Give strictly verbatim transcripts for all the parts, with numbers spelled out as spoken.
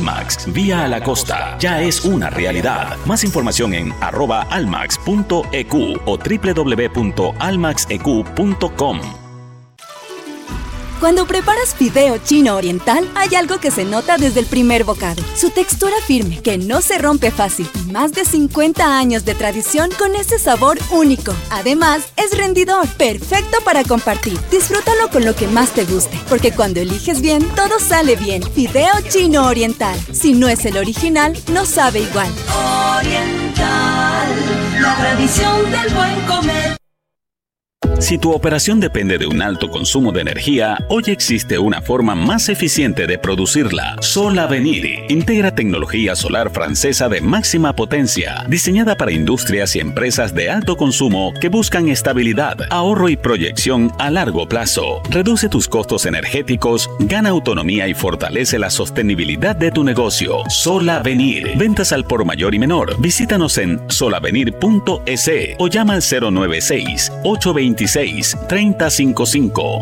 Almax, vía a la costa, ya es una realidad. Más información en arroba almax punto e cu o doble u doble u doble u punto almax e cu punto com. Cuando preparas fideo chino oriental, hay algo que se nota desde el primer bocado. Su textura firme, que no se rompe fácil, y más de cincuenta años de tradición con ese sabor único. Además, es rendidor, perfecto para compartir. Disfrútalo con lo que más te guste, porque cuando eliges bien, todo sale bien. Fideo chino oriental. Si no es el original, no sabe igual. Oriental, la tradición del buen comer. Si tu operación depende de un alto consumo de energía, hoy existe una forma más eficiente de producirla. Solavenir integra tecnología solar francesa de máxima potencia, diseñada para industrias y empresas de alto consumo que buscan estabilidad, ahorro y proyección a largo plazo. Reduce tus costos energéticos, gana autonomía y fortalece la sostenibilidad de tu negocio. Solavenir. Ventas al por mayor y menor. Visítanos en solavenir punto e ce o llama al cero nueve seis, ocho dos seis, tres cero cinco cinco.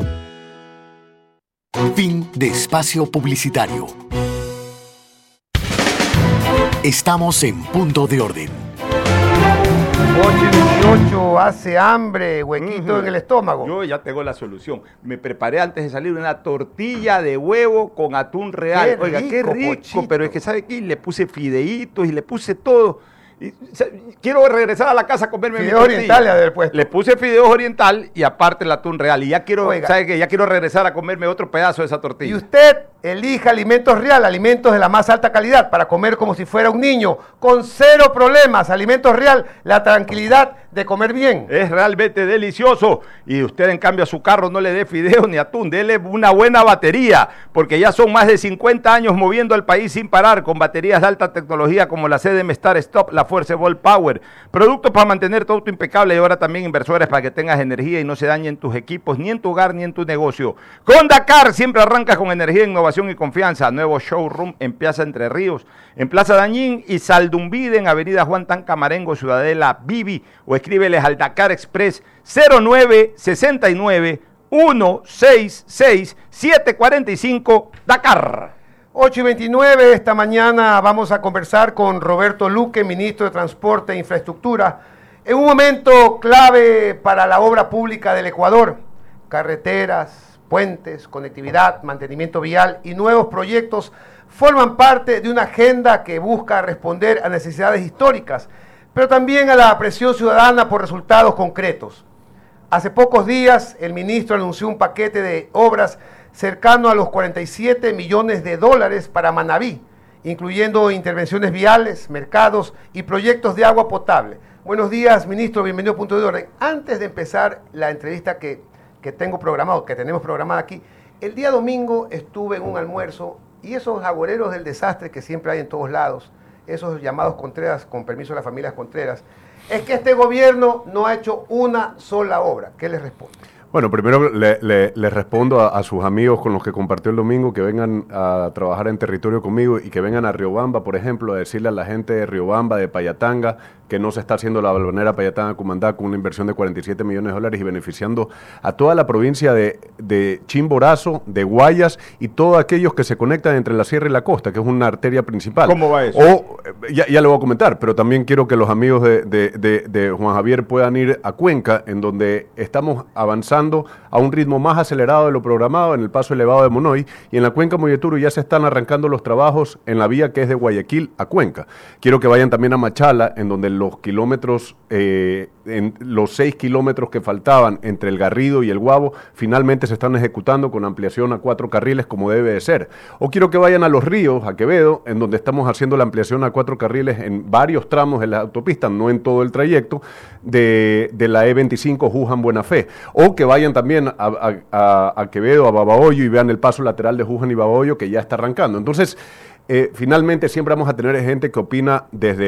Fin de espacio publicitario. Estamos en Punto de Orden. ocho y dieciocho, hace hambre, huequito uh-huh. en el estómago. Yo ya tengo la solución. Me preparé antes de salir una tortilla de huevo con atún real. Qué Oiga, rico, qué rico, Pochito. pero es que ¿sabe qué? Le puse fideitos y le puse todo. Y, quiero regresar a la casa a comerme fideos orientales, a ver, pues. Le puse fideos oriental y aparte el atún real. Y ya quiero, Oiga. ¿sabe qué? Ya quiero regresar a comerme otro pedazo de esa tortilla. Y usted elija Alimentos Real, alimentos de la más alta calidad para comer como si fuera un niño, con cero problemas. Alimentos Real, la tranquilidad de comer bien. Es realmente delicioso. Y usted, en cambio, a su carro no le dé fideos ni atún, dele una buena batería, porque ya son más de cincuenta años moviendo al país sin parar, con baterías de alta tecnología como la C D M Star Stop, la Force Volt Power. Productos para mantener tu auto impecable y ahora también inversores para que tengas energía y no se dañen tus equipos, ni en tu hogar, ni en tu negocio. Con Dakar siempre arrancas con energía, innovación y confianza. Nuevo showroom en Plaza Entre Ríos, en Plaza Dañín y Saldumbide, en Avenida Juan Tancamarengo, Ciudadela Vivi, o escríbeles al Dakar Express cero nueve sesenta y nueve, uno seis seis, siete cuarenta y cinco, Dakar. ocho y veintinueve, esta mañana vamos a conversar con Roberto Luque, ministro de Transporte e Infraestructura, en un momento clave para la obra pública del Ecuador. Carreteras, puentes, conectividad, mantenimiento vial y nuevos proyectos forman parte de una agenda que busca responder a necesidades históricas, pero también a la presión ciudadana por resultados concretos. Hace pocos días el ministro anunció un paquete de obras cercano a los cuarenta y siete millones de dólares para Manabí, incluyendo intervenciones viales, mercados y proyectos de agua potable. Buenos días, ministro, bienvenido a Punto de Orden. Antes de empezar la entrevista que, que tengo programado, que tenemos programada aquí, el día domingo estuve en un almuerzo y esos agoreros del desastre que siempre hay en todos lados, esos llamados Contreras, con permiso de las familias Contreras, es que este gobierno no ha hecho una sola obra. ¿Qué les responde? Bueno, primero le, le, le respondo a, a sus amigos con los que compartió el domingo que vengan a trabajar en territorio conmigo y que vengan a Riobamba, por ejemplo, a decirle a la gente de Riobamba, de Payatanga, que no se está haciendo la balvanera Payatanga-Cumandá con una inversión de cuarenta y siete millones de dólares y beneficiando a toda la provincia de, de Chimborazo, de Guayas y todos aquellos que se conectan entre la sierra y la costa, que es una arteria principal. ¿Cómo va eso? O, ya, ya le voy a comentar, pero también quiero que los amigos de, de, de, de Juan Javier puedan ir a Cuenca, en donde estamos avanzando a un ritmo más acelerado de lo programado en el paso elevado de Monoy, y en la Cuenca Moyeturo ya se están arrancando los trabajos en la vía que es de Guayaquil a Cuenca. Quiero que vayan también a Machala, en donde los kilómetros, eh, en los seis kilómetros que faltaban entre el Garrido y el Guabo, finalmente se están ejecutando con ampliación a cuatro carriles como debe de ser. O quiero que vayan a Los Ríos, a Quevedo, en donde estamos haciendo la ampliación a cuatro carriles en varios tramos de la autopista, no en todo el trayecto, de, de la E veinticinco Juján Buena Fe. O que vayan también a, a, a, a Quevedo, a Babahoyo, y vean el paso lateral de Juján y Babahoyo, que ya está arrancando. Entonces, eh, finalmente siempre vamos a tener gente que opina desde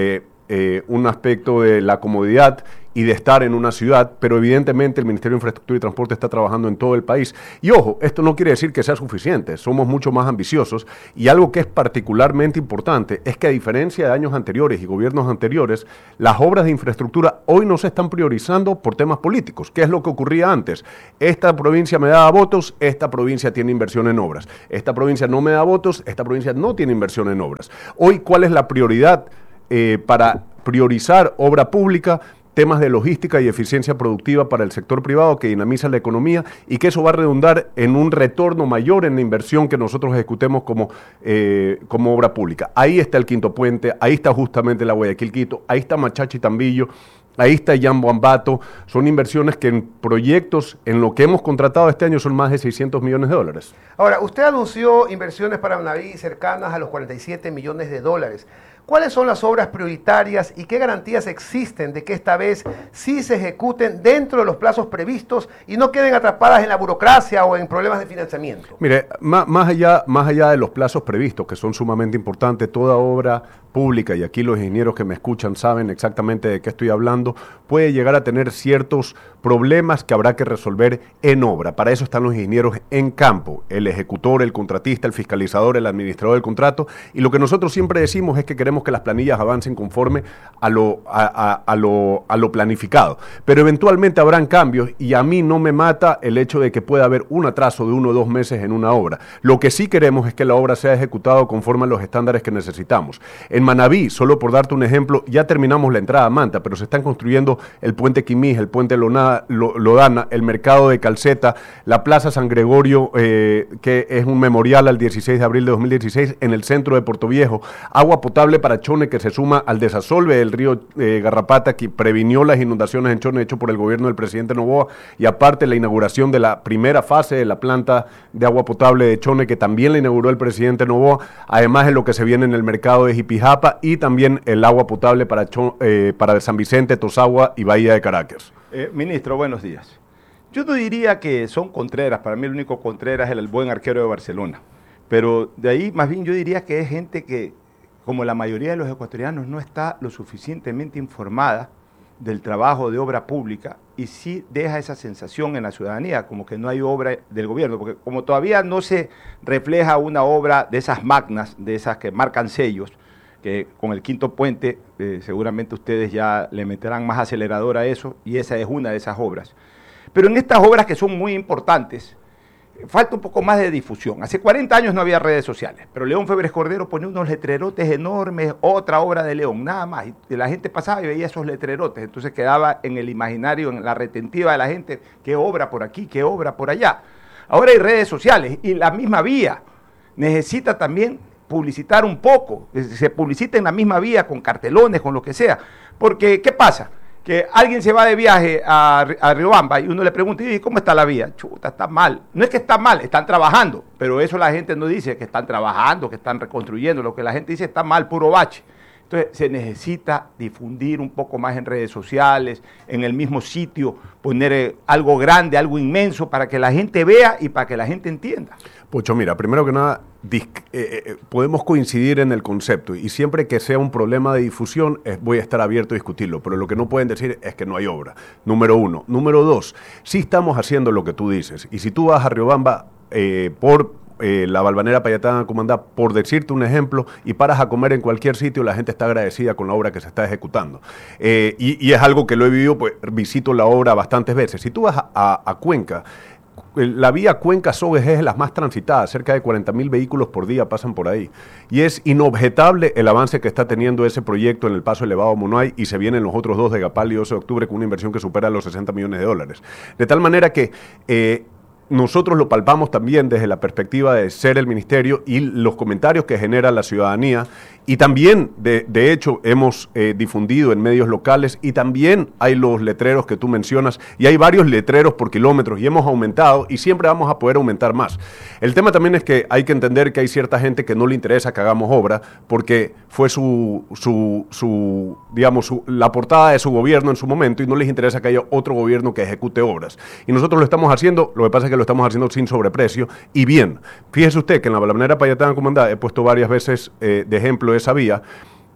eh, un aspecto de la comodidad y de estar en una ciudad, pero evidentemente el Ministerio de Infraestructura y Transporte está trabajando en todo el país. Y ojo, esto no quiere decir que sea suficiente, somos mucho más ambiciosos, y algo que es particularmente importante es que, a diferencia de años anteriores y gobiernos anteriores, las obras de infraestructura hoy no se están priorizando por temas políticos, que es lo que ocurría antes. Esta provincia me da votos, esta provincia tiene inversión en obras. Esta provincia no me da votos, esta provincia no tiene inversión en obras. Hoy, ¿cuál es la prioridad eh, para priorizar obra pública? Temas de logística y eficiencia productiva para el sector privado que dinamiza la economía y que eso va a redundar en un retorno mayor en la inversión que nosotros ejecutemos como, eh, como obra pública. Ahí está el Quinto Puente, ahí está justamente la Guayaquil-Quito, ahí está Machachi Tambillo, ahí está Yambo Ambato. Son inversiones que en proyectos, en lo que hemos contratado este año, son más de seiscientos millones de dólares. Ahora, usted anunció inversiones para Manaví cercanas a los cuarenta y siete millones de dólares. ¿Cuáles son las obras prioritarias y qué garantías existen de que esta vez sí se ejecuten dentro de los plazos previstos y no queden atrapadas en la burocracia o en problemas de financiamiento? Mire, más, más, allá, más allá de los plazos previstos, que son sumamente importantes, toda obra pública, y aquí los ingenieros que me escuchan saben exactamente de qué estoy hablando, puede llegar a tener ciertos problemas que habrá que resolver en obra. Para eso están los ingenieros en campo, el ejecutor, el contratista, el fiscalizador, el administrador del contrato, y lo que nosotros siempre decimos es que queremos que las planillas avancen conforme a lo, a, a, a lo, a lo planificado. Pero eventualmente habrán cambios y a mí no me mata el hecho de que pueda haber un atraso de uno o dos meses en una obra. Lo que sí queremos es que la obra sea ejecutada conforme a los estándares que necesitamos. En Manaví, solo por darte un ejemplo, ya terminamos la entrada a Manta, pero se están construyendo el puente Quimís, el puente Lona, Lodana, el mercado de Calceta, la Plaza San Gregorio, eh, que es un memorial al dieciséis de abril de dos mil dieciséis en el centro de Puerto Viejo, agua potable para Chone, que se suma al desasolve del río eh, Garrapata, que previnió las inundaciones en Chone, hecho por el gobierno del presidente Noboa, y aparte la inauguración de la primera fase de la planta de agua potable de Chone, que también la inauguró el presidente Noboa, además de lo que se viene en el mercado de Jipijapa, y también el agua potable para, Chone, eh, para San Vicente, Tosagua y Bahía de Caracas. Eh, ministro, buenos días. Yo no diría que son Contreras, para mí el único Contreras es el buen arquero de Barcelona, pero de ahí más bien yo diría que es gente que, como la mayoría de los ecuatorianos, no está lo suficientemente informada del trabajo de obra pública y sí deja esa sensación en la ciudadanía, como que no hay obra del gobierno, porque como todavía no se refleja una obra de esas magnas, de esas que marcan sellos, que con el Quinto Puente eh, seguramente ustedes ya le meterán más acelerador a eso, y esa es una de esas obras. Pero en estas obras que son muy importantes, falta un poco más de difusión. Hace cuarenta años no había redes sociales, pero León Febres Cordero ponía unos letrerotes enormes, otra obra de León, nada más. Y la gente pasaba y veía esos letrerotes, entonces quedaba en el imaginario, en la retentiva de la gente, qué obra por aquí, qué obra por allá. Ahora hay redes sociales y la misma vía necesita también publicitar un poco, que se publicita en la misma vía, con cartelones, con lo que sea. Porque, ¿qué pasa? Que alguien se va de viaje a, a Riobamba y uno le pregunta, ¿y cómo está la vía? Chuta, está mal. No es que está mal, están trabajando, pero eso la gente no dice, que están trabajando, que están reconstruyendo. Lo que la gente dice está mal, puro bache. Entonces se necesita difundir un poco más en redes sociales, en el mismo sitio, poner eh, algo grande, algo inmenso, para que la gente vea y para que la gente entienda. Pocho, mira, primero que nada, eh, eh, podemos coincidir en el concepto y siempre que sea un problema de difusión eh, voy a estar abierto a discutirlo, pero lo que no pueden decir es que no hay obra, número uno. Número dos, sí estamos haciendo lo que tú dices, y si tú vas a Riobamba eh, por eh, la Balvanera Payatana Comandá, por decirte un ejemplo, y paras a comer en cualquier sitio, la gente está agradecida con la obra que se está ejecutando. Eh, y, y es algo que lo he vivido, pues visito la obra bastantes veces. Si tú vas a, a, a Cuenca, la vía Cuenca-Sogues es la más transitada, cerca de cuarenta mil vehículos por día pasan por ahí. Y es inobjetable el avance que está teniendo ese proyecto en el paso elevado Monoay, y se vienen los otros dos de Gapal y doce de octubre con una inversión que supera los sesenta millones de dólares. De tal manera que eh, nosotros lo palpamos también desde la perspectiva de ser el ministerio y los comentarios que genera la ciudadanía, y también, de, de hecho, hemos eh, difundido en medios locales, y también hay los letreros que tú mencionas, y hay varios letreros por kilómetros, y hemos aumentado, y siempre vamos a poder aumentar más. El tema también es que hay que entender que hay cierta gente que no le interesa que hagamos obra, porque fue su, su, su digamos, su, la portada de su gobierno en su momento, y no les interesa que haya otro gobierno que ejecute obras. Y nosotros lo estamos haciendo, lo que pasa es que lo estamos haciendo sin sobreprecio, y bien. Fíjese usted que en la Balvanera Payatana Comandá he puesto varias veces eh, de ejemplo esa vía.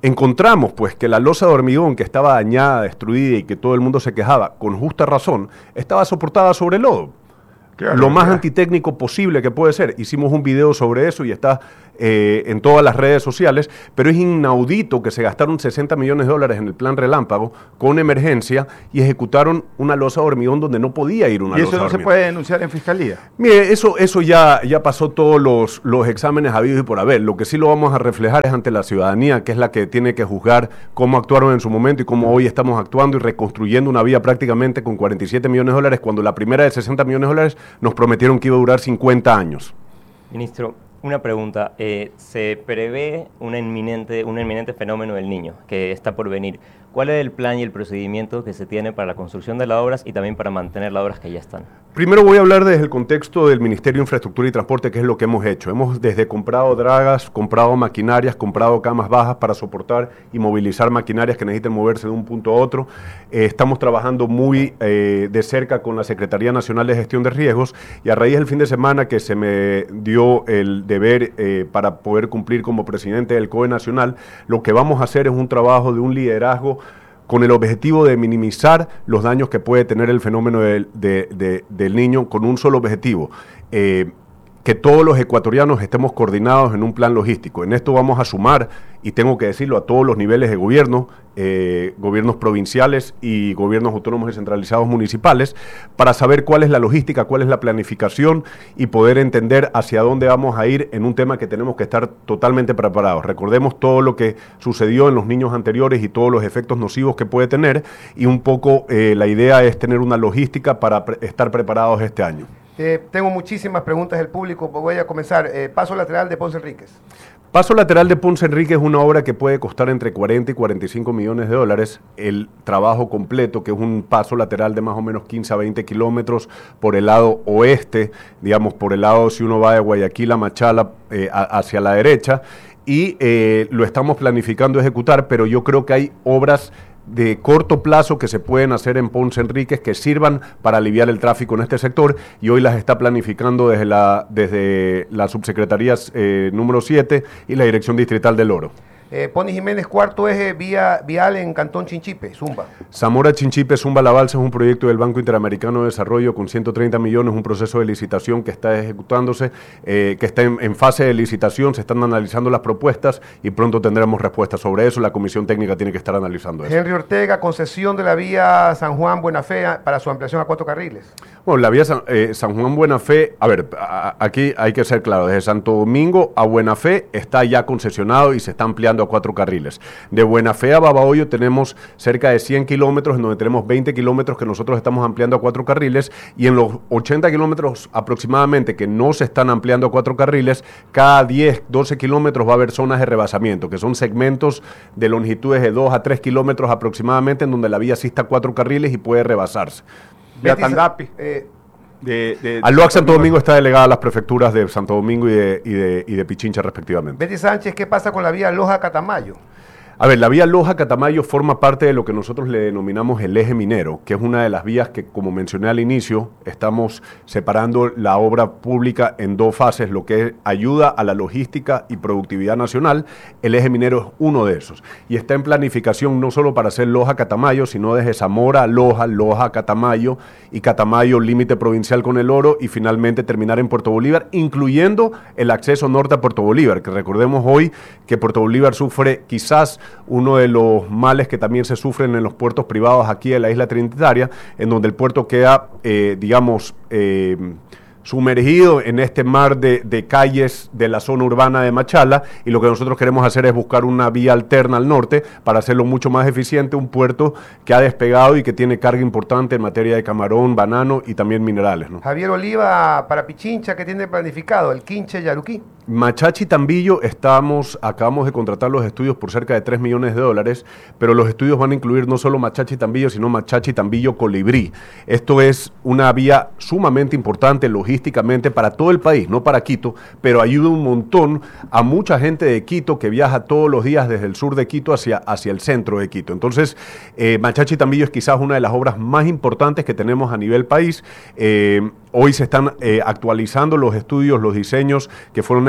encontramos pues que la losa de hormigón que estaba dañada, destruida y que todo el mundo se quejaba, con justa razón, estaba soportada sobre lodo. Claro, lo más claro. antitécnico posible que puede ser. Hicimos un video sobre eso y está eh, en todas las redes sociales, pero es inaudito que se gastaron sesenta millones de dólares en el plan relámpago con emergencia y ejecutaron una losa de hormigón donde no podía ir una losa de hormigón. ¿Y eso no se puede denunciar en fiscalía? Mire, eso, eso ya, ya pasó todos los, los exámenes habidos y por haber. Lo que sí lo vamos a reflejar es ante la ciudadanía, que es la que tiene que juzgar cómo actuaron en su momento y cómo hoy estamos actuando y reconstruyendo una vía prácticamente con cuarenta y siete millones de dólares, cuando la primera de sesenta millones de dólares nos prometieron que iba a durar cincuenta años. Ministro, una pregunta. Eh, se prevé una inminente, un inminente fenómeno del Niño que está por venir. ¿Cuál es el plan y el procedimiento que se tiene para la construcción de las obras y también para mantener las obras que ya están? Primero voy a hablar desde el contexto del Ministerio de Infraestructura y Transporte, que es lo que hemos hecho. Hemos desde comprado dragas, comprado maquinarias, comprado camas bajas para soportar y movilizar maquinarias que necesiten moverse de un punto a otro. Eh, estamos trabajando muy eh, de cerca con la Secretaría Nacional de Gestión de Riesgos y a raíz del fin de semana que se me dio el deber eh, para poder cumplir como presidente del C O E Nacional, lo que vamos a hacer es un trabajo de un liderazgo con el objetivo de minimizar los daños que puede tener el fenómeno de, de, de, del Niño, con un solo objetivo, eh, que todos los ecuatorianos estemos coordinados en un plan logístico. En esto vamos a sumar, y tengo que decirlo, a todos los niveles de gobierno, eh, gobiernos provinciales y gobiernos autónomos descentralizados municipales, para saber cuál es la logística, cuál es la planificación y poder entender hacia dónde vamos a ir en un tema que tenemos que estar totalmente preparados. Recordemos todo lo que sucedió en los niños anteriores y todos los efectos nocivos que puede tener, y un poco eh, la idea es tener una logística para pre- estar preparados este año. Eh, tengo muchísimas preguntas del público, voy a comenzar. Eh, paso lateral de Ponce Enríquez. Paso lateral de Ponce Enríquez es una obra que puede costar entre cuarenta y cuarenta y cinco millones de dólares. El trabajo completo, que es un paso lateral de más o menos quince a veinte kilómetros por el lado oeste, digamos por el lado, si uno va de Guayaquil a Machala, eh, a, hacia la derecha, y eh, lo estamos planificando ejecutar, pero yo creo que hay obras de corto plazo que se pueden hacer en Ponce Enríquez que sirvan para aliviar el tráfico en este sector, y hoy las está planificando desde la, desde la subsecretaría eh, número siete y la Dirección Distrital del Oro. Eh, Pony Jiménez, cuarto eje vía, vial en Cantón Chinchipe, Zumba. Zamora Chinchipe, Zumba La Balsa es un proyecto del Banco Interamericano de Desarrollo con ciento treinta millones, un proceso de licitación que está ejecutándose, eh, que está en, en fase de licitación, se están analizando las propuestas y pronto tendremos respuestas sobre eso. La Comisión Técnica tiene que estar analizando eso. Henry Ortega, concesión de la vía San Juan Buena Fe para su ampliación a cuatro carriles. Bueno, la vía San, eh, San Juan Buena Fe, a ver, a, aquí hay que ser claro, desde Santo Domingo a Buena Fe está ya concesionado y se está ampliando a cuatro carriles. De Buena Fe a Babahoyo tenemos cerca de cien kilómetros, en donde tenemos veinte kilómetros que nosotros estamos ampliando a cuatro carriles, y en los ochenta kilómetros aproximadamente que no se están ampliando a cuatro carriles, cada diez, doce kilómetros va a haber zonas de rebasamiento, que son segmentos de longitudes de dos a tres kilómetros aproximadamente, en donde la vía sí está a cuatro carriles y puede rebasarse. Vía Tandapi. Eh, De, de, Al L O A C Santo Domingo está delegada a las prefecturas de Santo Domingo y de, y de, y de Pichincha respectivamente. Betty Sánchez, ¿qué pasa con la vía Loja-Catamayo? A ver, la vía Loja-Catamayo forma parte de lo que nosotros le denominamos el eje minero, que es una de las vías que, como mencioné al inicio, estamos separando la obra pública en dos fases, lo que ayuda a la logística y productividad nacional. El eje minero es uno de esos, y está en planificación no solo para hacer Loja-Catamayo, sino desde Zamora, Loja, Loja-Catamayo y Catamayo, límite provincial con el Oro, y finalmente terminar en Puerto Bolívar, incluyendo el acceso norte a Puerto Bolívar, que recordemos hoy que Puerto Bolívar sufre quizás uno de los males que también se sufren en los puertos privados aquí de la isla Trinitaria, en donde el puerto queda, eh, digamos, eh, sumergido en este mar de, de calles de la zona urbana de Machala, y lo que nosotros queremos hacer es buscar una vía alterna al norte para hacerlo mucho más eficiente, un puerto que ha despegado y que tiene carga importante en materia de camarón, banano y también minerales, ¿no? Javier Oliva, para Pichincha, ¿qué tiene planificado? El Quinche Yaruquí. Machachi Tambillo, estamos, acabamos de contratar los estudios por cerca de tres millones de dólares, pero los estudios van a incluir no solo Machachi Tambillo, sino Machachi Tambillo Colibrí. Esto es una vía sumamente importante logísticamente para todo el país, no para Quito, pero ayuda un montón a mucha gente de Quito que viaja todos los días desde el sur de Quito hacia, hacia el centro de Quito. Entonces, eh, Machachi Tambillo es quizás una de las obras más importantes que tenemos a nivel país. Eh, hoy se están eh, actualizando los estudios, los diseños que fueron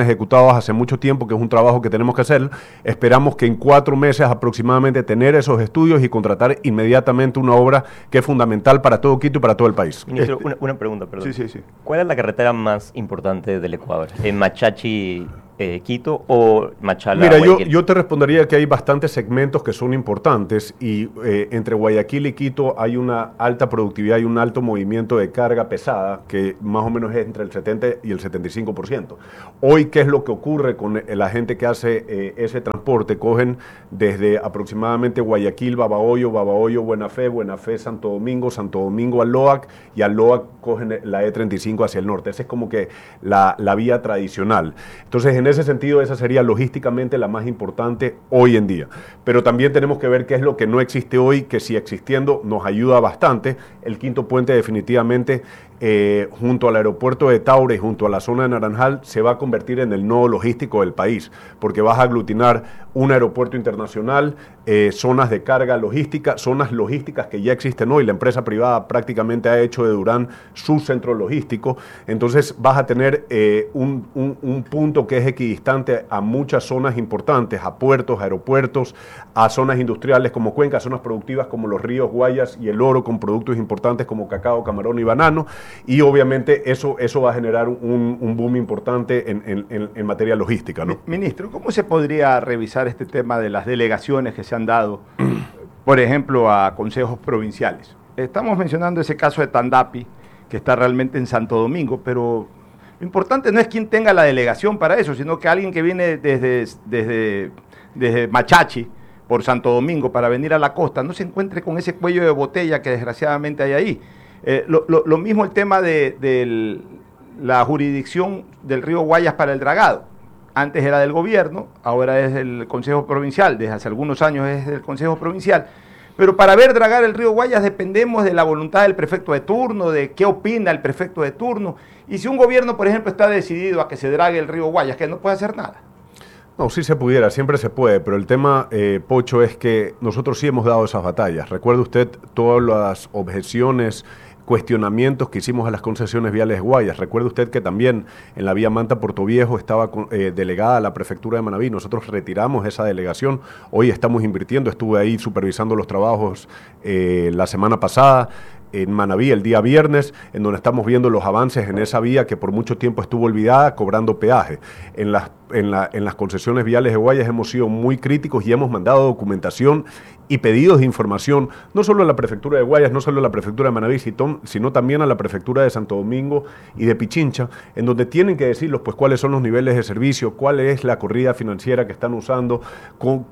ejecutados hace mucho tiempo, que es un trabajo que tenemos que hacer. Esperamos que en cuatro meses aproximadamente tener esos estudios y contratar inmediatamente una obra que es fundamental para todo Quito y para todo el país. Ministro, Este, una, una pregunta, perdón. Sí, sí, sí. ¿Cuál es la carretera más importante del Ecuador? ¿En Machachi, eh, Quito o Machala, Mira, yo, Guayaquil? yo te respondería que hay bastantes segmentos que son importantes y eh, entre Guayaquil y Quito hay una alta productividad y un alto movimiento de carga pesada que más o menos es entre el setenta y el setenta y cinco por ciento. Hoy, ¿qué es lo que ocurre con la gente que hace eh, ese transporte? Cogen desde aproximadamente Guayaquil, Babahoyo, Babahoyo, Buena Fe, Buena Fe, Santo Domingo, Santo Domingo a Loac, y a Loac cogen la E treinta y cinco hacia el norte. Esa es como que la, la vía tradicional. Entonces, en ese sentido, esa sería logísticamente la más importante hoy en día. Pero también tenemos que ver qué es lo que no existe hoy, que si existiendo nos ayuda bastante. El quinto puente definitivamente, eh, junto al aeropuerto de Taura y junto a la zona de Naranjal, se va a convertir en el nodo logístico del país, porque vas a aglutinar un aeropuerto internacional, eh, zonas de carga logística, zonas logísticas que ya existen hoy. La empresa privada prácticamente ha hecho de Durán su centro logístico. Entonces vas a tener eh, un, un, un punto que es equidistante a muchas zonas importantes, a puertos, a aeropuertos, a zonas industriales como Cuenca, zonas productivas como los ríos Guayas y el Oro, con productos importantes como cacao, camarón y banano, y obviamente eso, eso va a generar un, un boom importante en, en, en, en materia logística, ¿no? Ministro, ¿cómo se podría revisar este tema de las delegaciones que se han dado, por ejemplo, a consejos provinciales? Estamos mencionando ese caso de Tandapi, que está realmente en Santo Domingo, pero lo importante no es quién tenga la delegación para eso, sino que alguien que viene desde, desde, desde Machachi, por Santo Domingo, para venir a la costa, no se encuentre con ese cuello de botella que desgraciadamente hay ahí. Eh, lo, lo, lo mismo el tema de, de la jurisdicción del río Guayas para el dragado. Antes era del gobierno, ahora es del Consejo Provincial, desde hace algunos años es del Consejo Provincial. Pero para ver dragar el río Guayas dependemos de la voluntad del prefecto de turno, de qué opina el prefecto de turno. Y si un gobierno, por ejemplo, está decidido a que se drague el río Guayas, que no puede hacer nada. No, sí se pudiera, siempre se puede, pero el tema, eh, Pocho, es que nosotros sí hemos dado esas batallas. Recuerde usted todas las objeciones, cuestionamientos que hicimos a las concesiones viales Guayas. Recuerde usted que también en la vía Manta-Puerto Viejo estaba eh, delegada la prefectura de Manabí. Nosotros retiramos esa delegación. Hoy estamos invirtiendo. Estuve ahí supervisando los trabajos eh, la semana pasada en Manabí el día viernes, en donde estamos viendo los avances en esa vía que por mucho tiempo estuvo olvidada, cobrando peaje. En las, en la, en las concesiones viales de Guayas hemos sido muy críticos y hemos mandado documentación y pedidos de información, no solo a la prefectura de Guayas, no solo a la prefectura de Manabí, sino también a la prefectura de Santo Domingo y de Pichincha, en donde tienen que decirlos pues cuáles son los niveles de servicio, cuál es la corrida financiera que están usando, con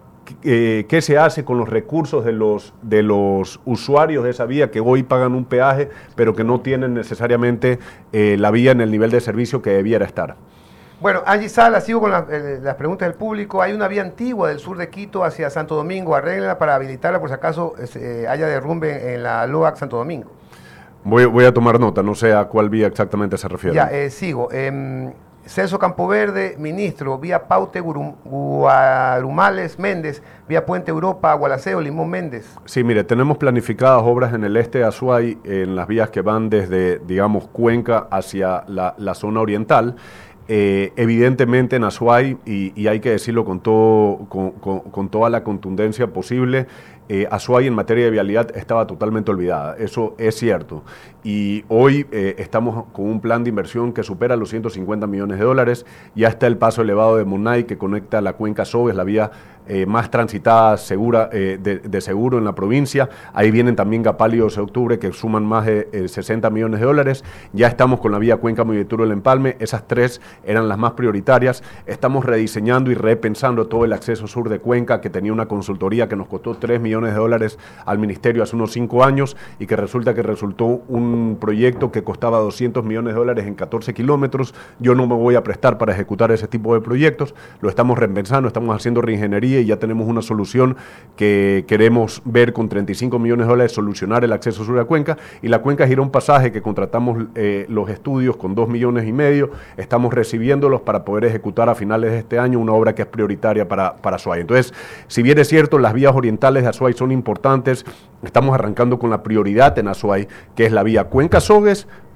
Eh, qué se hace con los recursos de los, de los usuarios de esa vía que hoy pagan un peaje, pero que no tienen necesariamente eh, la vía en el nivel de servicio que debiera estar. Bueno, Angie Sala, sigo con la, eh, las preguntas del público. Hay una vía antigua del sur de Quito hacia Santo Domingo. Arréglenla para habilitarla por si acaso eh, haya derrumbe en la Loac Santo Domingo. Voy, voy a tomar nota, no sé a cuál vía exactamente se refiere. Ya, eh, sigo. Eh, Celso Campoverde, ministro, vía Paute, Gurum, Guarumales, Méndez, vía Puente Europa, Gualaceo, Limón, Méndez. Sí, mire, tenemos planificadas obras en el este de Azuay, en las vías que van desde, digamos, Cuenca hacia la, la zona oriental. Eh, evidentemente en Azuay, y, y hay que decirlo con, todo, con, con, con toda la contundencia posible, eh, Azuay en materia de vialidad estaba totalmente olvidada, eso es cierto. Y hoy eh, estamos con un plan de inversión que supera los ciento cincuenta millones de dólares. Ya está el paso elevado de Monay que conecta la cuenca Sogues, la vía eh, más transitada segura, eh, de, de seguro en la provincia. Ahí vienen también Gapal y doce de octubre que suman más de eh, sesenta millones de dólares. Ya estamos con la vía Cuenca Moyeturo El Empalme. Esas tres eran las más prioritarias. Estamos rediseñando y repensando todo el acceso sur de Cuenca, que tenía una consultoría que nos costó tres millones de dólares al ministerio hace unos cinco años y que resulta que resultó un un proyecto que costaba doscientos millones de dólares en catorce kilómetros. Yo no me voy a prestar para ejecutar ese tipo de proyectos. Lo estamos repensando, estamos haciendo reingeniería y ya tenemos una solución que queremos ver con treinta y cinco millones de dólares solucionar el acceso sur a Cuenca. Y la Cuenca Girón Pasaje, que contratamos eh, los estudios con dos millones y medio, estamos recibiéndolos para poder ejecutar a finales de este año una obra que es prioritaria para, para Azuay. Entonces, si bien es cierto, las vías orientales de Azuay son importantes, estamos arrancando con la prioridad en Azuay, que es la vía Cuenca Sogues,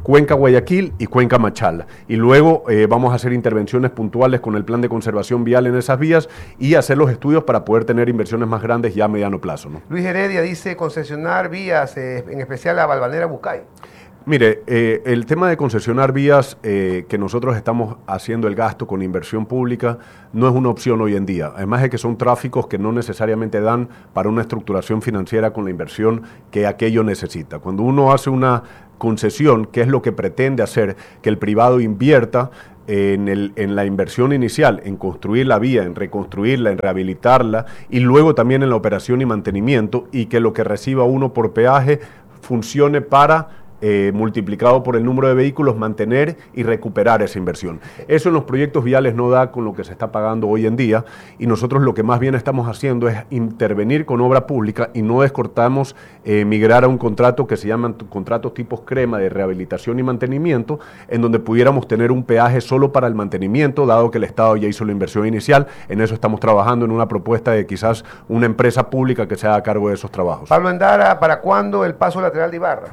Cuenca-Guayaquil y Cuenca-Machala. Y luego eh, vamos a hacer intervenciones puntuales con el plan de conservación vial en esas vías y hacer los estudios para poder tener inversiones más grandes ya a mediano plazo, ¿no? Luis Heredia dice concesionar vías, eh, en especial la Balvanera Bucay. Mire, eh, el tema de concesionar vías, eh, que nosotros estamos haciendo el gasto con inversión pública, no es una opción hoy en día. Además de que son tráficos que no necesariamente dan para una estructuración financiera con la inversión que aquello necesita. Cuando uno hace una concesión, ¿qué es lo que pretende hacer? Que el privado invierta en, el, en la inversión inicial, en construir la vía, en reconstruirla, en rehabilitarla y luego también en la operación y mantenimiento, y que lo que reciba uno por peaje funcione para Eh, multiplicado por el número de vehículos, mantener y recuperar esa inversión. Eso en los proyectos viales no da con lo que se está pagando hoy en día, y nosotros lo que más bien estamos haciendo es intervenir con obra pública y no descortamos eh, migrar a un contrato que se llaman contratos tipos crema de rehabilitación y mantenimiento, en donde pudiéramos tener un peaje solo para el mantenimiento, dado que el Estado ya hizo la inversión inicial. En eso estamos trabajando, en una propuesta de quizás una empresa pública que se haga cargo de esos trabajos. Pablo Endara, ¿para cuándo el paso lateral de Ibarra?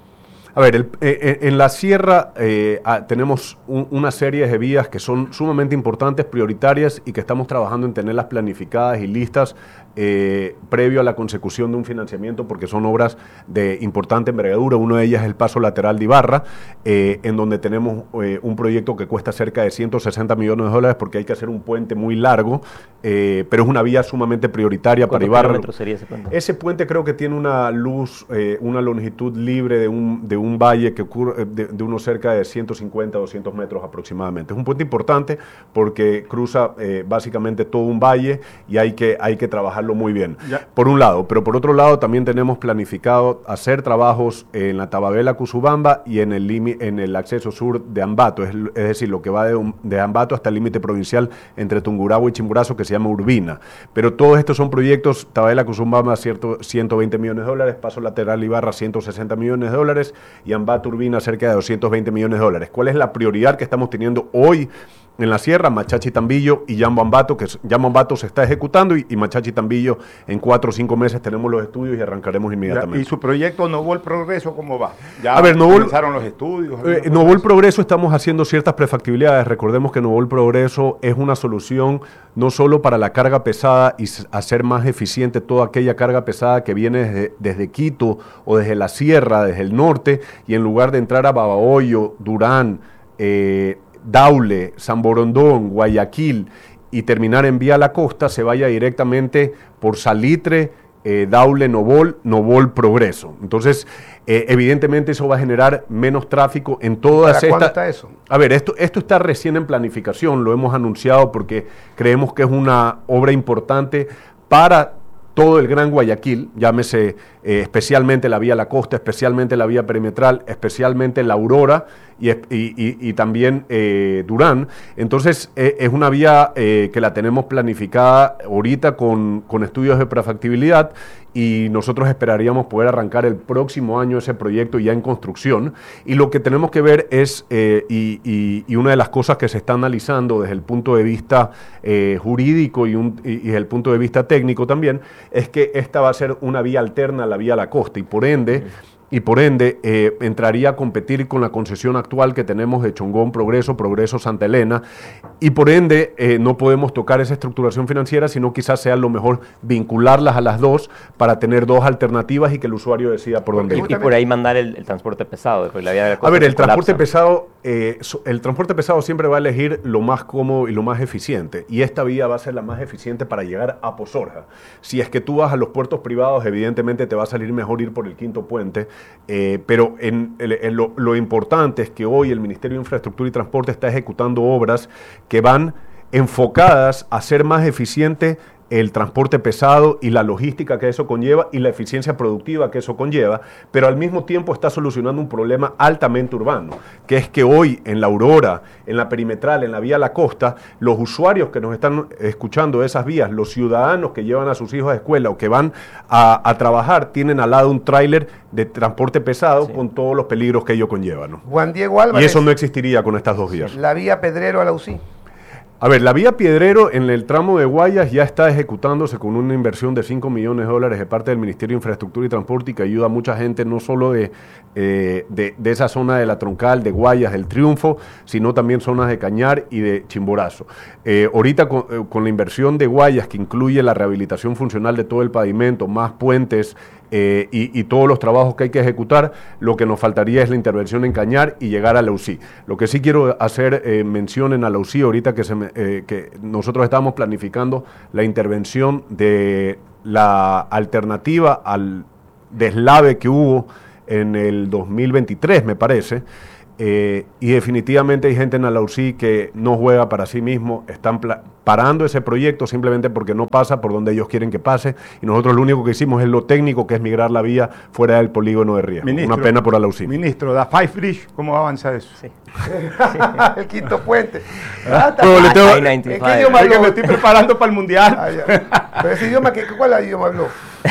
A ver, el, eh, en la sierra eh, ah, tenemos un, una serie de vías que son sumamente importantes, prioritarias, y que estamos trabajando en tenerlas planificadas y listas eh, previo a la consecución de un financiamiento, porque son obras de importante envergadura. Una de ellas es el paso lateral de Ibarra, eh, en donde tenemos eh, un proyecto que cuesta cerca de ciento sesenta millones de dólares, porque hay que hacer un puente muy largo, eh, pero es una vía sumamente prioritaria para Ibarra. ¿Cuántos kilómetros sería ese puente? Ese puente creo que tiene una luz, eh, una longitud libre de un, de un valle que ocurre de, de unos cerca de ciento cincuenta a doscientos metros aproximadamente. Es un puente importante porque cruza eh, básicamente todo un valle y hay que, hay que trabajarlo muy bien. Ya. Por un lado, pero por otro lado también tenemos planificado hacer trabajos en la Tababela Cusubamba y en el, limi, en el acceso sur de Ambato, es, es decir, lo que va de, de Ambato hasta el límite provincial entre Tungurahua y Chimborazo, que se llama Urbina. Pero todos estos son proyectos: Tababela Cusubamba ciento veinte millones de dólares, Paso Lateral Ibarra ciento sesenta millones de dólares y Ambato Urbina cerca de doscientos veinte millones de dólares. ¿Cuál es la prioridad que estamos teniendo hoy en la sierra? Machachi Tambillo y Yambo Ambato, que Yambo Ambato se está ejecutando, y, y Machachi Tambillo en cuatro o cinco meses tenemos los estudios y arrancaremos inmediatamente. ¿Y su proyecto Novol Progreso cómo va? ¿Ya a ver, Novol, comenzaron los estudios? Eh, Novol Progreso estamos haciendo ciertas prefactibilidades. Recordemos que Novol Progreso es una solución no solo para la carga pesada y hacer más eficiente toda aquella carga pesada que viene desde, desde Quito o desde la sierra, desde el norte, y en lugar de entrar a Babahoyo, Durán, eh, Daule, San Borondón, Guayaquil y terminar en vía a la costa, se vaya directamente por Salitre, eh, Daule, Novol, Novol Progreso. Entonces, eh, evidentemente eso va a generar menos tráfico en todas estas... ¿Para cuándo está eso? A ver, esto, esto está recién en planificación, lo hemos anunciado porque creemos que es una obra importante para todo el Gran Guayaquil, llámese eh, especialmente la vía La Costa, especialmente la vía perimetral, especialmente la Aurora y, y, y, y también eh, Durán. Entonces eh, es una vía eh, que la tenemos planificada ahorita con, con estudios de prefactibilidad, y nosotros esperaríamos poder arrancar el próximo año ese proyecto ya en construcción. Y lo que tenemos que ver es, eh, y, y, y una de las cosas que se está analizando desde el punto de vista eh, jurídico y, un, y, y desde el punto de vista técnico también, es que esta va a ser una vía alterna a la vía La Costa, y por ende... y por ende eh, entraría a competir con la concesión actual que tenemos de Chongón Progreso, Progreso Santa Elena, y por ende eh, no podemos tocar esa estructuración financiera, sino quizás sea lo mejor vincularlas a las dos para tener dos alternativas y que el usuario decida por dónde ir. Y por ahí mandar el, el transporte pesado. La vía de la a ver, el transporte pesado, eh, so, el transporte pesado siempre va a elegir lo más cómodo y lo más eficiente, y esta vía va a ser la más eficiente para llegar a Pozorja. Si es que tú vas a los puertos privados, evidentemente te va a salir mejor ir por el Quinto Puente. Eh, pero en, en, en lo, lo importante es que hoy el Ministerio de Infraestructura y Transporte está ejecutando obras que van enfocadas a ser más eficiente el transporte pesado y la logística que eso conlleva y la eficiencia productiva que eso conlleva, pero al mismo tiempo está solucionando un problema altamente urbano, que es que hoy en la Aurora, en la perimetral, en la vía La Costa, los usuarios que nos están escuchando de esas vías, los ciudadanos que llevan a sus hijos a escuela o que van a, a trabajar, tienen al lado un tráiler de transporte pesado, sí, con todos los peligros que ello conlleva, ¿no? Juan Diego Álvarez. Y eso no existiría con estas dos vías. La vía Pedrero a la U C I. A ver, la vía Piedrero en el tramo de Guayas ya está ejecutándose con una inversión de cinco millones de dólares de parte del Ministerio de Infraestructura y Transporte, y que ayuda a mucha gente, no solo de, eh, de, de esa zona de la Troncal, de Guayas, del Triunfo, sino también zonas de Cañar y de Chimborazo. Eh, ahorita con, eh, con la inversión de Guayas, que incluye la rehabilitación funcional de todo el pavimento, más puentes, Eh, y, y todos los trabajos que hay que ejecutar, lo que nos faltaría es la intervención en Cañar y llegar a la U C I. Lo que sí quiero hacer eh, mención en a la U C I, ahorita que, se me, eh, que nosotros estamos planificando la intervención de la alternativa al deslave que hubo en el dos mil veintitrés, me parece. Eh, y definitivamente hay gente en la U C I que no juega para sí mismo, están parando ese proyecto simplemente porque no pasa por donde ellos quieren que pase, y nosotros lo único que hicimos es lo técnico, que es migrar la vía fuera del polígono de riesgo. Ministro, una pena por la U C I. Ministro, da Five Bridge, ¿cómo avanza eso? Sí. El quinto puente. Ah, No, le tengo- ¿En qué idioma Es que habló? me estoy preparando para el Mundial. Ah, ya. Pero ese idioma, ¿qué, ¿cuál idioma habló?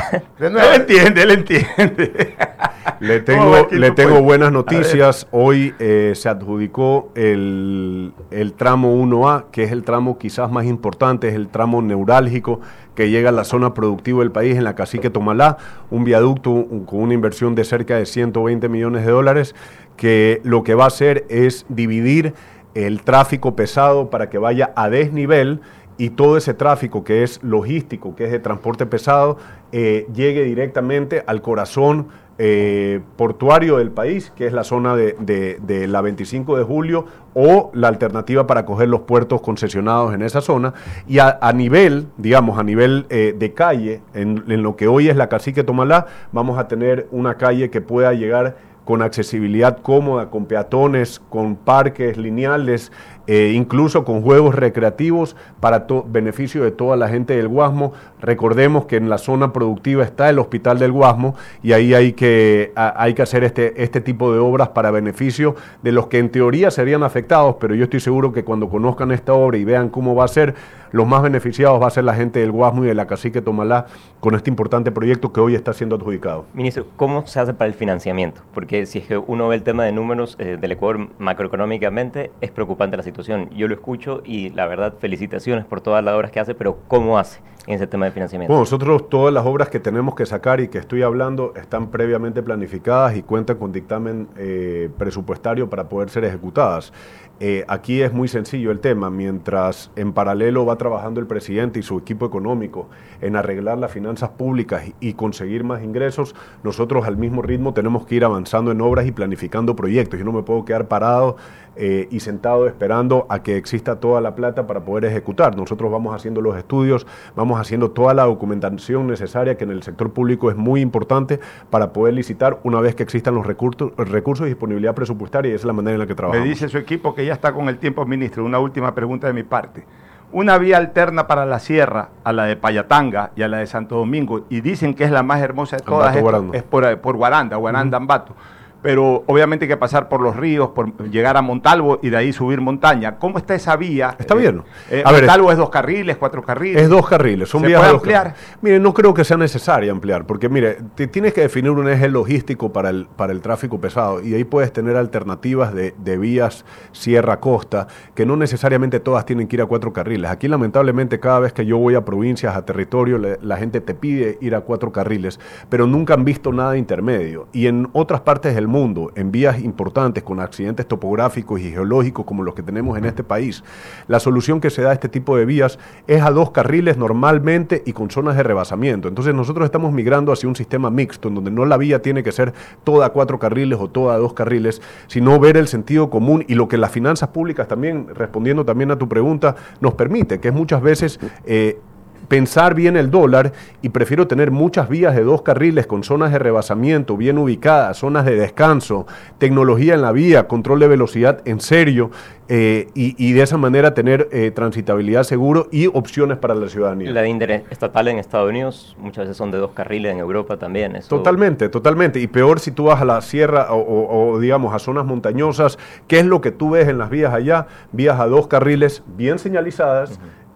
De nuevo. Él entiende, él entiende. Le ¿Cómo va el tengo, quinto le tengo puente? buenas A noticias. Hoy eh, se adjudicó el, el tramo uno A, que es el tramo quizás más importante, es el tramo neurálgico que llega a la zona productiva del país, en la Cacique Tomalá, un viaducto un- con una inversión de cerca de ciento veinte millones de dólares, que lo que va a hacer es dividir el tráfico pesado para que vaya a desnivel, y todo ese tráfico que es logístico, que es de transporte pesado, eh, llegue directamente al corazón eh, portuario del país, que es la zona de, de, de la veinticinco de julio, o la alternativa para coger los puertos concesionados en esa zona. Y a, a nivel, digamos, a nivel eh, de calle, en, en lo que hoy es la Cacique Tomalá, vamos a tener una calle que pueda llegar con accesibilidad cómoda, con peatones, con parques lineales, eh, incluso con juegos recreativos para to- beneficio de toda la gente del Guasmo. Recordemos que en la zona productiva está el Hospital del Guasmo, y ahí hay que, a- hay que hacer este, este tipo de obras para beneficio de los que en teoría serían afectados, pero yo estoy seguro que cuando conozcan esta obra y vean cómo va a ser, los más beneficiados va a ser la gente del Guasmo y de la Cacique Tomalá con este importante proyecto que hoy está siendo adjudicado. Ministro, ¿cómo se hace para el financiamiento? Porque si es que uno ve el tema de números eh, del Ecuador macroeconómicamente, es preocupante la situación. Yo lo escucho y la verdad, felicitaciones por todas las obras que hace, pero ¿cómo hace en ese tema de financiamiento? Bueno, nosotros todas las obras que tenemos que sacar y que estoy hablando están previamente planificadas y cuentan con dictamen eh, presupuestario para poder ser ejecutadas. Eh, aquí es muy sencillo el tema. Mientras en paralelo va trabajando el presidente y su equipo económico en arreglar las finanzas públicas y, y conseguir más ingresos, nosotros al mismo ritmo tenemos que ir avanzando en obras y planificando proyectos. Yo no me puedo quedar parado eh, y sentado esperando a que exista toda la plata para poder ejecutar. Nosotros vamos haciendo los estudios, vamos haciendo toda la documentación necesaria, que en el sector público es muy importante para poder licitar una vez que existan los recursos, recursos y disponibilidad presupuestaria, y esa es la manera en la que Me trabajamos. dice su equipo que ya está con el tiempo, ministro. Una última pregunta de mi parte. Una vía alterna para la sierra, a la de Payatanga y a la de Santo Domingo, y dicen que es la más hermosa de todas, Ambato, es, Guaranda. es por, por Guaranda, Guaranda, Ambato. Pero obviamente hay que pasar por los ríos, por llegar a Montalvo y de ahí subir montaña. ¿Cómo está esa vía? Está bien. Eh, A ver, Montalvo es dos carriles, cuatro carriles. Es dos carriles, son ¿Se vías puede de dos ampliar? carriles. Mire, no creo que sea necesario ampliar, porque mire, te tienes que definir un eje logístico para el, para el tráfico pesado, y ahí puedes tener alternativas de, de vías sierra-costa, que no necesariamente todas tienen que ir a cuatro carriles. Aquí lamentablemente cada vez que yo voy a provincias, a territorio, le- la gente te pide ir a cuatro carriles, pero nunca han visto nada intermedio. Y en otras partes del mundo, en vías importantes con accidentes topográficos y geológicos como los que tenemos en este país, la solución que se da a este tipo de vías es a dos carriles normalmente y con zonas de rebasamiento. Entonces nosotros estamos migrando hacia un sistema mixto, en donde no la vía tiene que ser toda a cuatro carriles o toda a dos carriles, sino ver el sentido común y lo que las finanzas públicas también, respondiendo también a tu pregunta, nos permite, que es muchas veces eh, pensar bien el dólar, y prefiero tener muchas vías de dos carriles con zonas de rebasamiento bien ubicadas, zonas de descanso, tecnología en la vía, control de velocidad en serio, eh, y, y de esa manera tener eh, transitabilidad seguro y opciones para la ciudadanía. La de interestatal en Estados Unidos muchas veces son de dos carriles, en Europa también. Eso... Totalmente, totalmente. Y peor si tú vas a la sierra o, o, o, digamos, a zonas montañosas. ¿Qué es lo que tú ves en las vías allá? Vías a dos carriles bien señalizadas, uh-huh.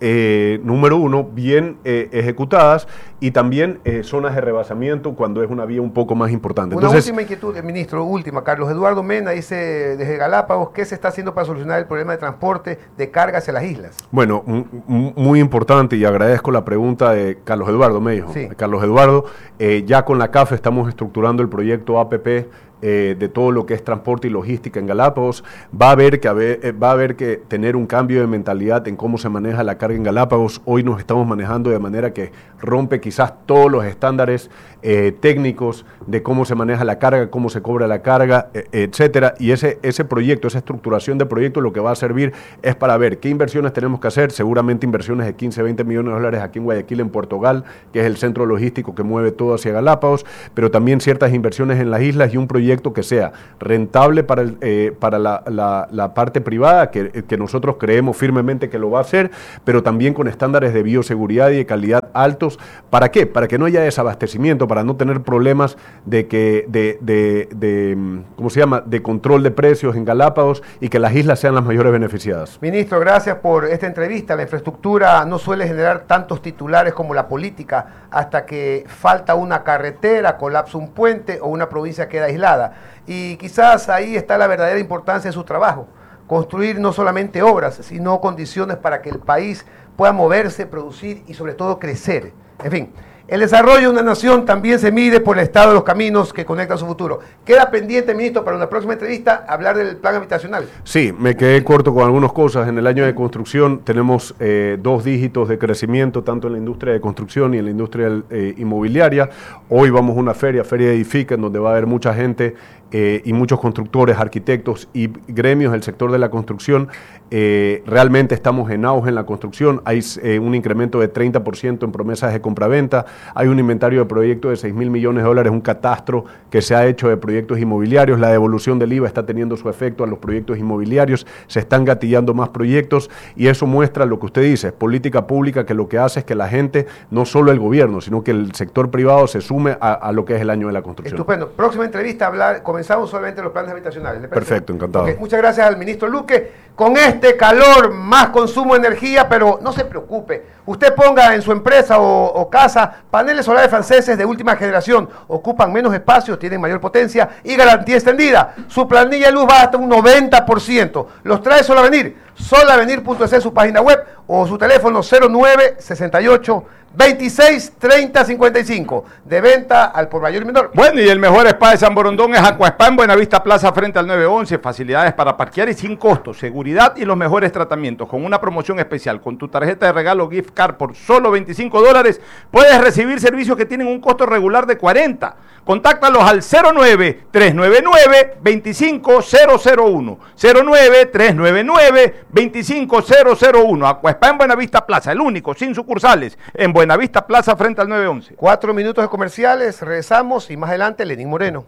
eh, número uno, bien eh, ejecutadas y también eh, zonas de rebasamiento cuando es una vía un poco más importante. Una Entonces, última inquietud, eh, ministro, última. Carlos Eduardo Mena dice desde Galápagos, ¿qué se está haciendo para solucionar el problema de transporte de carga hacia las islas? Bueno, m- m- muy importante y agradezco la pregunta de Carlos Eduardo, me dijo. Sí. Carlos Eduardo, eh, ya con la C A F estamos estructurando el proyecto A P P eh, de todo lo que es transporte y logística en Galápagos. Va a haber que haber, eh, va a haber que tener un cambio de mentalidad en cómo se maneja la carga en Galápagos. Hoy nos estamos manejando de manera que rompe quizás todos los estándares eh, técnicos de cómo se maneja la carga, cómo se cobra la carga, eh, etcétera. Y ese, ese proyecto, esa estructuración de proyecto, lo que va a servir es para ver qué inversiones tenemos que hacer. Seguramente inversiones de quince, veinte millones de dólares aquí en Guayaquil, en Portugal, que es el centro logístico que mueve todo hacia Galápagos, pero también ciertas inversiones en las islas y un proyecto que sea rentable para, el, eh, para la, la, la parte privada, que, que nosotros creemos firmemente que lo va a hacer, pero también con estándares de bioseguridad y de calidad altos. ¿Para qué? Para que no haya desabastecimiento, para no tener problemas de que de, de, de ¿cómo se llama? de control de precios en Galápagos y que las islas sean las mayores beneficiadas. Ministro, gracias por esta entrevista. La infraestructura no suele generar tantos titulares como la política hasta que falta una carretera, colapsa un puente o una provincia queda aislada. Y quizás ahí está la verdadera importancia de su trabajo. Construir no solamente obras, sino condiciones para que el país pueda moverse, producir y sobre todo crecer. En fin, el desarrollo de una nación también se mide por el estado de los caminos que conectan su futuro. Queda pendiente, ministro, para una próxima entrevista hablar del plan habitacional. Sí, me quedé corto con algunas cosas. En el año de construcción tenemos eh, dos dígitos de crecimiento, tanto en la industria de construcción y en la industria eh, inmobiliaria. Hoy vamos a una feria, Feria Edifica, en donde va a haber mucha gente eh, y muchos constructores, arquitectos y gremios del sector de la construcción. Eh, realmente estamos en auge en la construcción. Hay eh, un incremento de treinta por ciento en promesas de compraventa. Hay un inventario de proyectos de seis mil millones de dólares, un catastro que se ha hecho de proyectos inmobiliarios. La devolución del I V A está teniendo su efecto a los proyectos inmobiliarios. Se están gatillando más proyectos y eso muestra lo que usted dice, es política pública que lo que hace es que la gente, no solo el gobierno, sino que el sector privado se sume a, a lo que es el año de la construcción. Estupendo. Próxima entrevista, hablar, comenzamos solamente los planes habitacionales. ¿Le parece? Perfecto, encantado. Okay, muchas gracias al ministro Luque. Con este calor, más consumo de energía, pero no se preocupe. Usted ponga en su empresa o, o casa paneles solares franceses de última generación. Ocupan menos espacio, tienen mayor potencia y garantía extendida. Su planilla de luz va hasta un noventa por ciento. Los trae Solavenir. Solavenir punto es su página web o su teléfono cero nueve sesenta y ocho veintiséis treinta cincuenta y cinco. De venta al por mayor y menor. Bueno, y el mejor spa de San Borondón es Aquaspa en Buenavista Plaza frente al nueve once. Facilidades para parquear y sin costo, seguridad y los mejores tratamientos. Con una promoción especial, con tu tarjeta de regalo gift card por solo veinticinco dólares, puedes recibir servicios que tienen un costo regular de cuarenta. Contáctalos al cero nueve tres nueve nueve veinticinco cero cero uno. cero nueve tres nueve nueve veinticinco cero cero uno. Aquaspa en Buenavista Plaza, el único, sin sucursales, en Buenavista Plaza frente al nueve once. Cuatro minutos de comerciales, regresamos y más adelante Lenín Moreno.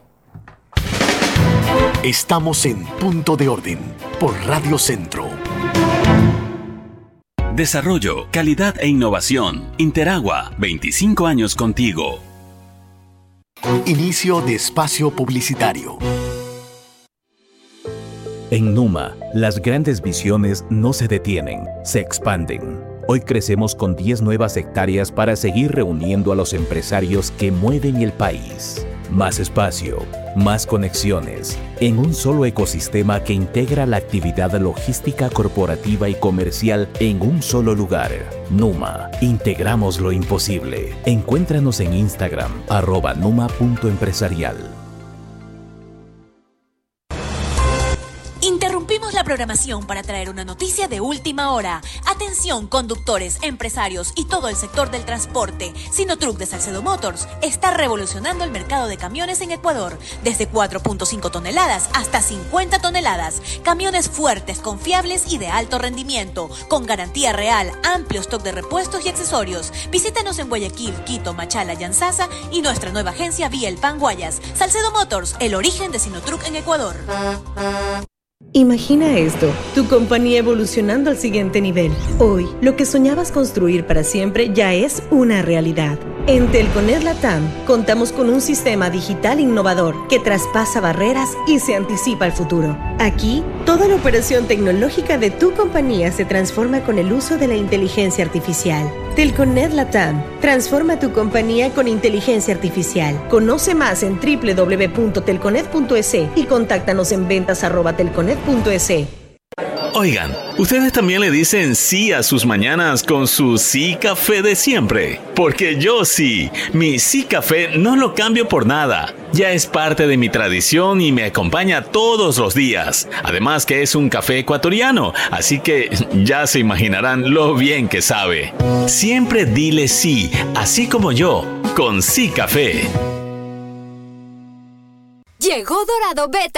Estamos en Punto de Orden por Radio Centro. Desarrollo, calidad e innovación. Interagua, veinticinco años contigo. Inicio de espacio publicitario. En Numa, las grandes visiones no se detienen, se expanden. Hoy crecemos con diez nuevas hectáreas para seguir reuniendo a los empresarios que mueven el país. Más espacio, más conexiones, en un solo ecosistema que integra la actividad logística corporativa y comercial en un solo lugar. Numa, integramos lo imposible. Encuéntranos en Instagram, arroba numa punto empresarial. Interrumpimos la programación para traer una noticia de última hora. Atención, conductores, empresarios y todo el sector del transporte. Sinotruck de Salcedo Motors está revolucionando el mercado de camiones en Ecuador. Desde cuatro punto cinco toneladas hasta cincuenta toneladas. Camiones fuertes, confiables y de alto rendimiento. Con garantía real, amplio stock de repuestos y accesorios. Visítanos en Guayaquil, Quito, Machala, Yanzasa y nuestra nueva agencia Vía El Pan Guayas. Salcedo Motors, el origen de Sinotruck en Ecuador. Imagina esto, tu compañía evolucionando al siguiente nivel. Hoy, lo que soñabas construir para siempre ya es una realidad. En Telconet Latam contamos con un sistema digital innovador que traspasa barreras y se anticipa al futuro. Aquí, toda la operación tecnológica de tu compañía se transforma con el uso de la inteligencia artificial. Telconet Latam transforma tu compañía con inteligencia artificial. Conoce más en doble u doble u doble u punto telconet punto e s y contáctanos en ventas arroba telconet punto e s. Oigan, ¿ustedes también le dicen sí a sus mañanas con su sí café de siempre? Porque yo sí, mi sí café no lo cambio por nada. Ya es parte de mi tradición y me acompaña todos los días. Además que es un café ecuatoriano, así que ya se imaginarán lo bien que sabe. Siempre dile sí, así como yo, con sí café. Llegó Dorado Beta